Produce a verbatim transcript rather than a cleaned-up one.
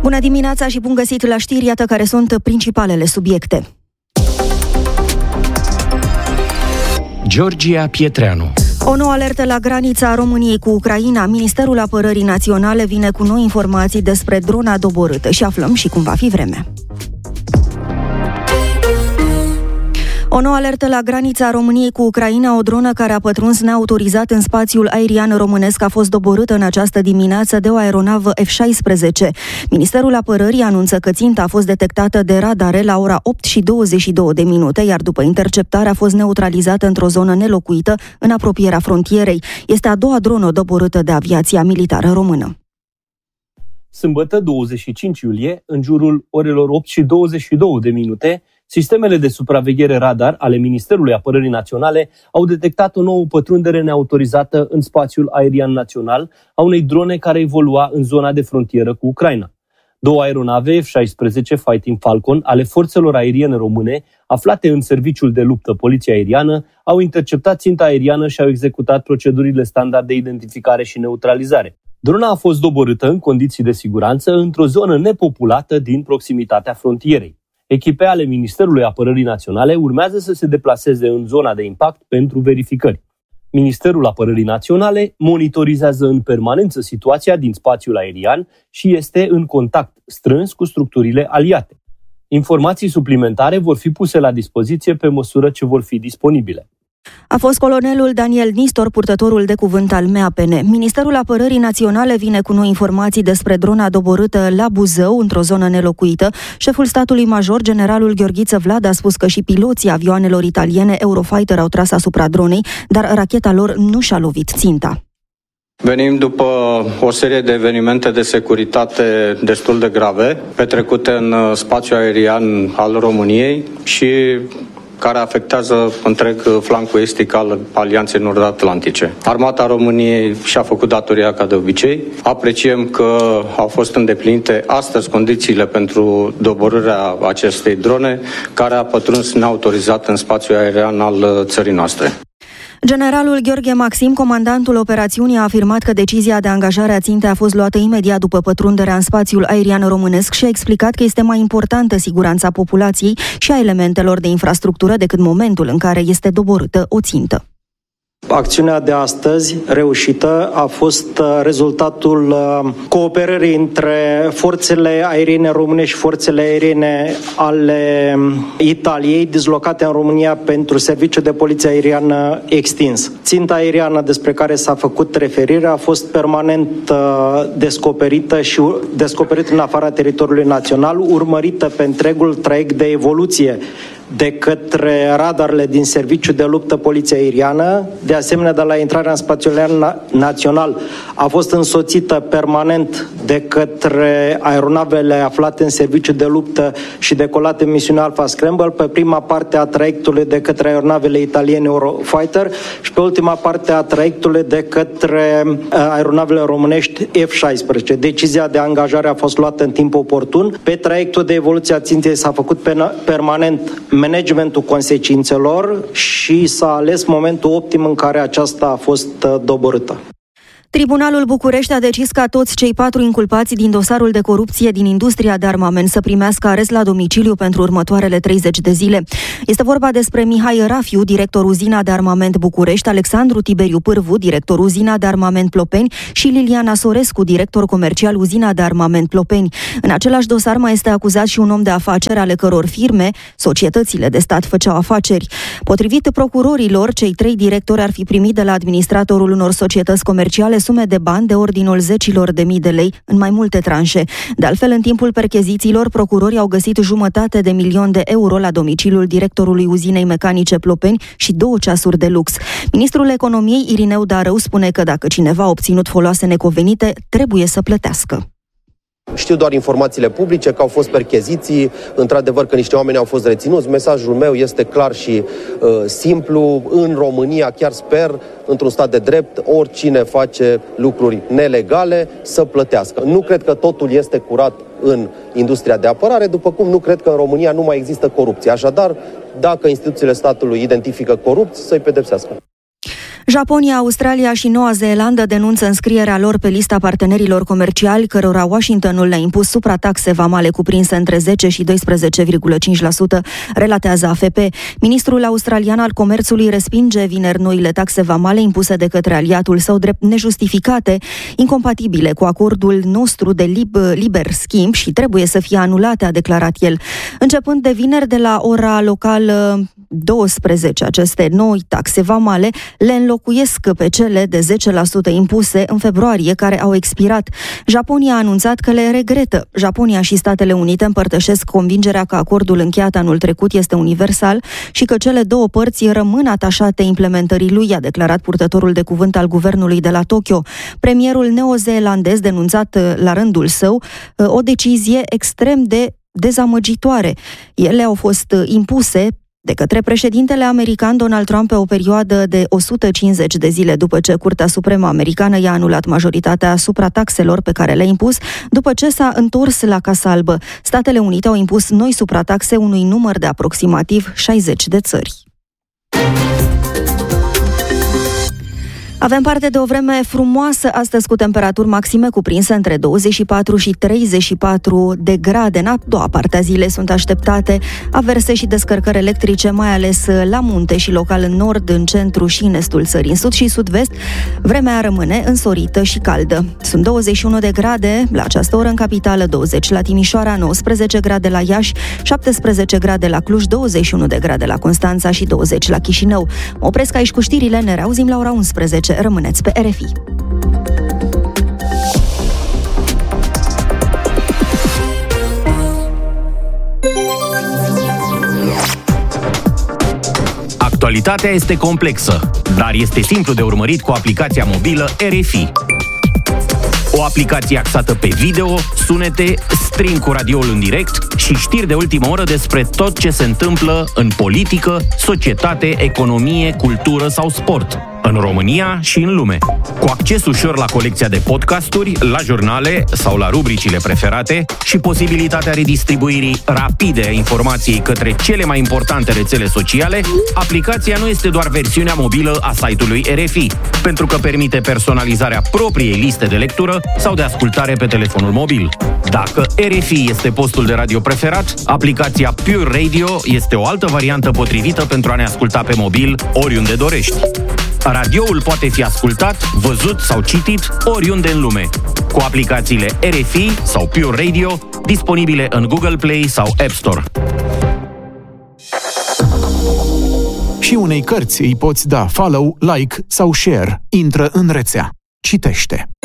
Bună dimineața și bun găsit la știri, iată care sunt principalele subiecte. Georgia Pietreanu. O nouă alertă la granița României cu Ucraina. Ministerul Apărării Naționale vine cu noi informații despre drona doborâtă și aflăm și cum va fi vremea. O nouă alertă la granița României cu Ucraina. O dronă care a pătruns neautorizat în spațiul aerian românesc a fost doborâtă în această dimineață de o aeronavă F șaisprezece. Ministerul Apărării anunță că ținta a fost detectată de radare la ora opt și douăzeci și două de minute, iar după interceptare a fost neutralizată într-o zonă nelocuită în apropierea frontierei. Este a doua dronă doborâtă de aviația militară română. Sâmbătă, douăzeci și cinci iulie, în jurul orelor opt și douăzeci și două de minute, sistemele de supraveghere radar ale Ministerului Apărării Naționale au detectat o nouă pătrundere neautorizată în spațiul aerian național a unei drone care evolua în zona de frontieră cu Ucraina. Două aeronave F șaisprezece Fighting Falcon ale forțelor aeriene române, aflate în serviciul de luptă poliție aeriană, au interceptat ținta aeriană și au executat procedurile standard de identificare și neutralizare. Drona a fost doborâtă în condiții de siguranță într-o zonă nepopulată din proximitatea frontierei. Echipe ale Ministerului Apărării Naționale urmează să se deplaseze în zona de impact pentru verificări. Ministerul Apărării Naționale monitorizează în permanență situația din spațiul aerian și este în contact strâns cu structurile aliate. Informații suplimentare vor fi puse la dispoziție pe măsură ce vor fi disponibile. A fost colonelul Daniel Nistor, purtătorul de cuvânt al M A P N. Ministerul Apărării Naționale vine cu noi informații despre drona doborâtă la Buzău, într-o zonă nelocuită. Șeful statului major, generalul Gheorghiță Vlad, a spus că și piloții avioanelor italiene Eurofighter au tras asupra dronei, dar racheta lor nu și-a lovit ținta. Venim după o serie de evenimente de securitate destul de grave, petrecute în spațiul aerian al României și care afectează întreg flancul estic al Alianței Nord-Atlantice. Armata României și-a făcut datoria ca de obicei. Apreciem că au fost îndeplinite astăzi condițiile pentru doborârea acestei drone, care a pătruns neautorizat în spațiul aerian al țării noastre. Generalul Gheorghe Maxim, comandantul operațiunii, a afirmat că decizia de angajare a țintei a fost luată imediat după pătrunderea în spațiul aerian românesc și a explicat că este mai importantă siguranța populației și a elementelor de infrastructură decât momentul în care este doborâtă o țintă. Acțiunea de astăzi, reușită, a fost rezultatul cooperării între forțele aeriene române și forțele aeriene ale Italiei, dislocate în România pentru serviciul de poliție aeriană extins. Ținta aeriană despre care s-a făcut referire a fost permanent descoperită și descoperită în afara teritoriului național, urmărită pe întregul traiect de evoluție de către radarele din serviciul de luptă poliție aeriană. De asemenea, de la intrarea în spațiul aerian național a fost însoțită permanent de către aeronavele aflate în serviciul de luptă și decolate în misiunea Alpha Scramble, pe prima parte a traiectului de către aeronavele italiene Eurofighter și pe ultima parte a traiectului de către aeronavele românești F șaisprezece. Decizia de angajare a fost luată în timp oportun. Pe traiectul de evoluție a țintei s-a făcut permanent managementul consecințelor și s-a ales momentul optim în care aceasta a fost doborâtă. Tribunalul București a decis ca toți cei patru inculpați din dosarul de corupție din industria de armament să primească arest la domiciliu pentru următoarele treizeci de zile. Este vorba despre Mihai Rafiu, director uzina de armament București, Alexandru Tiberiu Pârvu, director uzina de armament Plopeni și Liliana Sorescu, director comercial uzina de armament Plopeni. În același dosar mai este acuzat și un om de afaceri ale căror firme, societățile de stat, făceau afaceri. Potrivit procurorilor, cei trei directori ar fi primit de la administratorul unor societăți comerciale sume de bani de ordinul zecilor de mii de lei în mai multe tranșe. De altfel, în timpul perchezițiilor, procurorii au găsit jumătate de milion de euro la domiciliul directorului uzinei mecanice Plopeni și două ceasuri de lux. Ministrul Economiei, Irineu Darău, spune că dacă cineva a obținut foloase necuvenite, trebuie să plătească. Știu doar informațiile publice, că au fost percheziții, într-adevăr că niște oameni au fost reținuți. Mesajul meu este clar și uh, simplu. În România, chiar sper, într-un stat de drept, oricine face lucruri nelegale să plătească. Nu cred că totul este curat în industria de apărare, după cum nu cred că în România nu mai există corupție. Așadar, dacă instituțiile statului identifică corupți, să-i pedepsească. Japonia, Australia și Noua Zeelandă denunță înscrierea lor pe lista partenerilor comerciali cărora Washingtonul le-a impus suprataxe vamale cuprinse între zece și doisprezece virgulă cinci la sută, relatează A F P. Ministrul australian al comerțului respinge vineri noile taxe vamale impuse de către aliatul său drept nejustificate, incompatibile cu acordul nostru de lib- liber schimb și trebuie să fie anulate, a declarat el. Începând de vineri de la ora locală douăsprezece, aceste noi taxe vamale le înlocuiesc pe cele de zece la sută impuse în februarie, care au expirat. Japonia a anunțat că le regretă. Japonia și Statele Unite împărtășesc convingerea că acordul încheiat anul trecut este universal și că cele două părți rămân atașate implementării lui, a declarat purtătorul de cuvânt al guvernului de la Tokyo. Premierul neozeelandez denunțat la rândul său o decizie extrem de dezamăgitoare. Ele au fost impuse de către președintele american Donald Trump pe o perioadă de o sută cincizeci de zile după ce Curtea Supremă Americană i-a anulat majoritatea suprataxelor pe care le-a impus, după ce s-a întors la Casa Albă. Statele Unite au impus noi suprataxe unui număr de aproximativ șaizeci de țări. Avem parte de o vreme frumoasă astăzi, cu temperaturi maxime cuprinse între douăzeci și patru și treizeci și patru de grade. În a doua parte a zilei sunt așteptate averse și descărcări electrice, mai ales la munte și local în nord, în centru și în estul țării. În sud și sud-vest, vremea rămâne însorită și caldă. Sunt douăzeci și unu de grade la această oră în capitală, douăzeci la Timișoara, nouăsprezece grade la Iași, șaptesprezece grade la Cluj, douăzeci și unu de grade la Constanța și douăzeci la Chișinău. Mă opresc aici cu știrile, ne reauzim la ora unsprezece. Rămâneți pe R F I. Actualitatea este complexă, dar este simplu de urmărit cu aplicația mobilă R F I. O aplicație axată pe video, sunete, stream cu radioul în direct și știri de ultimă oră despre tot ce se întâmplă în politică, societate, economie, cultură sau sport, în România și în lume. Cu acces ușor la colecția de podcasturi, la jurnale sau la rubricile preferate și posibilitatea redistribuirii rapide a informației către cele mai importante rețele sociale, aplicația nu este doar versiunea mobilă a site-ului R F I, pentru că permite personalizarea propriei liste de lectură sau de ascultare pe telefonul mobil. Dacă R F I este postul de radio preferat, aplicația Pure Radio este o altă variantă potrivită pentru a ne asculta pe mobil oriunde dorești. Radioul poate fi ascultat, văzut sau citit oriunde în lume, cu aplicațiile R F I sau Pure Radio, disponibile în Google Play sau App Store. Și unei cărți îi poți da follow, like sau share. Intră în rețea. Citește.